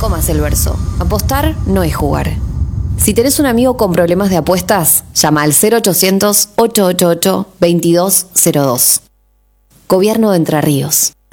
comas el verso. Apostar no es jugar. Si tenés un amigo con problemas de apuestas, llama al 0800 888 2202. Gobierno de Entre Ríos.